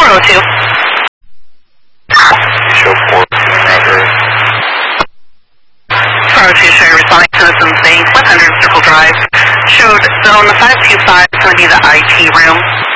402. Show 4, Roger. 402, show you're responding to Citizens Bank, 100 Circle Drive. Showed zone 525 is going to be the IT room.